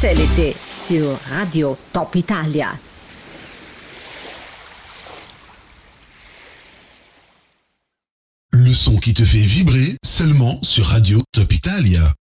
C'est l'été sur Radio Top Italia. Le son qui te fait vibrer seulement sur Radio Top Italia.